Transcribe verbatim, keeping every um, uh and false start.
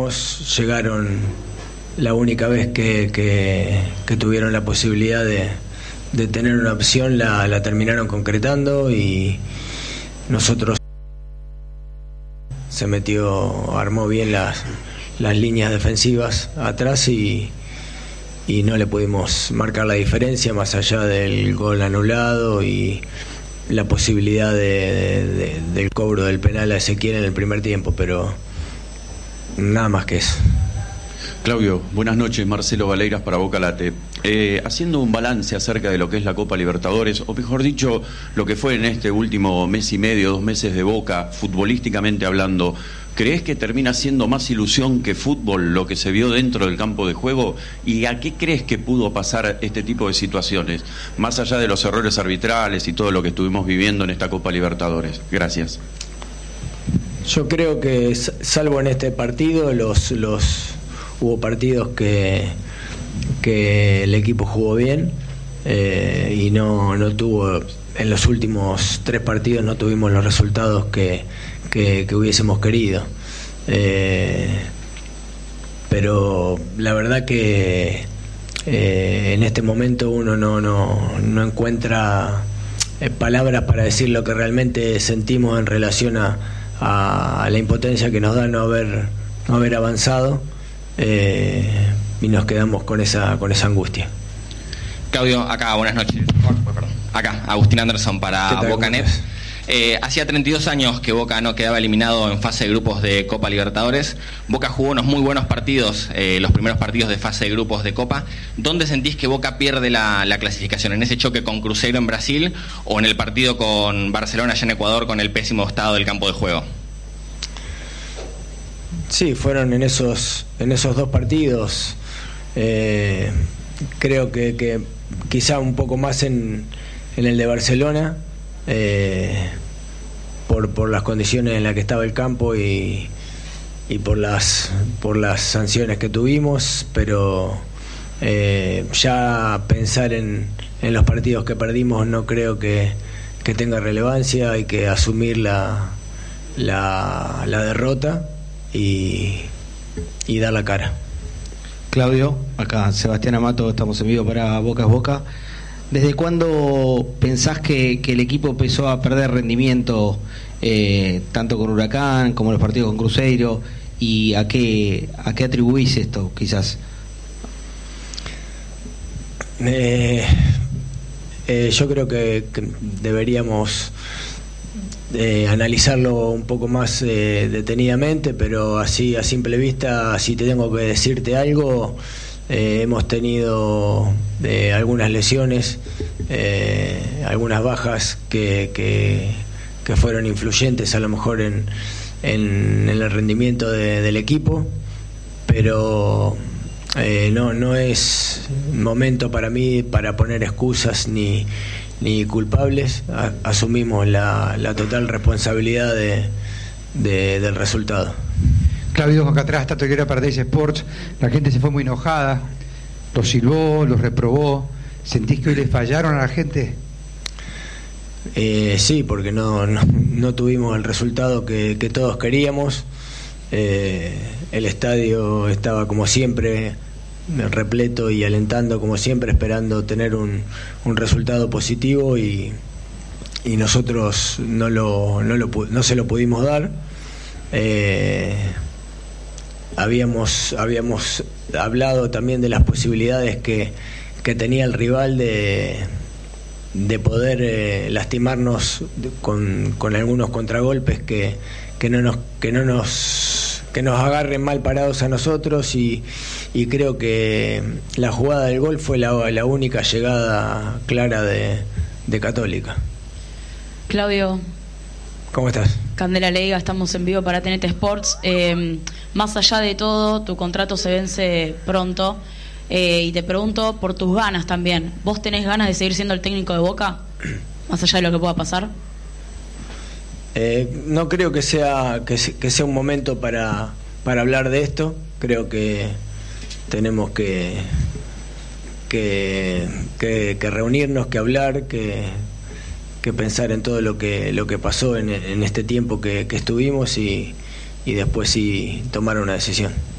llegamos, llegaron la única vez que, que, que tuvieron la posibilidad de, de tener una opción, la, la terminaron concretando y nosotros se metió, armó bien las, las líneas defensivas atrás y, y no le pudimos marcar la diferencia más allá del gol anulado y la posibilidad de, de, de, del cobro del penal a Ezequiel en el primer tiempo, pero nada más que eso. Claudio, buenas noches. Marcelo Valeiras para Boca Late. Eh, haciendo un balance acerca de lo que es la Copa Libertadores, o mejor dicho, lo que fue en este último mes y medio, dos meses de Boca, futbolísticamente hablando, ¿crees que termina siendo más ilusión que fútbol lo que se vio dentro del campo de juego? ¿Y a qué crees que pudo pasar este tipo de situaciones? Más allá de los errores arbitrales y todo lo que estuvimos viviendo en esta Copa Libertadores. Gracias. Yo creo que, salvo en este partido, los... los hubo partidos que, que el equipo jugó bien eh, y no, no tuvo, en los últimos tres partidos no tuvimos los resultados que, que, que hubiésemos querido. Eh, pero la verdad que eh, en este momento uno no, no, no encuentra eh, palabras para decir lo que realmente sentimos en relación a, a, a la impotencia que nos da no haber, no haber avanzado. Eh, y nos quedamos con esa con esa angustia. Claudio, acá, buenas noches. Perdón. Acá, Agustín Anderson para Bocanet. Eh, hacía treinta y dos años que Boca no quedaba eliminado en fase de grupos de Copa Libertadores. Boca jugó unos muy buenos partidos, eh, los primeros partidos de fase de grupos de Copa. ¿Dónde sentís que Boca pierde la, la clasificación? ¿En ese choque con Cruzeiro en Brasil o en el partido con Barcelona allá en Ecuador con el pésimo estado del campo de juego? Sí, fueron en esos en esos dos partidos. Eh, creo que, que quizá un poco más en, en el de Barcelona, eh, por por las condiciones en las que estaba el campo y, y por las por las sanciones que tuvimos, pero eh, ya pensar en, en los partidos que perdimos no creo que, que tenga relevancia. Hay que asumir la la, la derrota Y, y dar la cara. Claudio, acá Sebastián Amato, estamos en vivo para Boca es Boca. ¿Desde cuándo pensás que, que el equipo empezó a perder rendimiento, eh, tanto con Huracán como los partidos con Cruzeiro, y a qué a qué atribuís esto, quizás? Eh, eh, yo creo que, que deberíamos Eh, analizarlo un poco más eh, detenidamente, pero así a simple vista, si te tengo que decirte algo, eh, hemos tenido eh, algunas lesiones, eh, algunas bajas que, que, que fueron influyentes a lo mejor en, en, en el rendimiento de, del equipo, pero eh, no, no es momento para mí para poner excusas ni ni culpables. A, asumimos la, la total responsabilidad de, de, del resultado. Claudio, acá atrás está Toyera Paradise Sports. La gente se fue muy enojada, los silbó, los reprobó. ¿Sentís que hoy les fallaron a la gente? Eh, sí, porque no, no, no tuvimos el resultado que, que todos queríamos. Eh, el estadio estaba como siempre repleto y alentando como siempre, esperando tener un, un resultado positivo y, y nosotros no lo, no lo no se lo pudimos dar. Eh, habíamos habíamos hablado también de las posibilidades que, que tenía el rival de, de poder eh, lastimarnos con, con algunos contragolpes que, que no nos que no nos que nos agarren mal parados a nosotros, y, y creo que la jugada del gol fue la, la única llegada clara de, de Católica. Claudio, ¿cómo estás? Candela Leiga, estamos en vivo para T N T Sports. Eh, más allá de todo, tu contrato se vence pronto, eh, y te pregunto por tus ganas también. ¿Vos tenés ganas de seguir siendo el técnico de Boca, más allá de lo que pueda pasar? Eh, no creo que sea que, que sea un momento para, para hablar de esto. Creo que tenemos que que, que, que reunirnos, que hablar, que, que pensar en todo lo que lo que pasó en, en este tiempo que, que estuvimos y, y después sí tomar una decisión.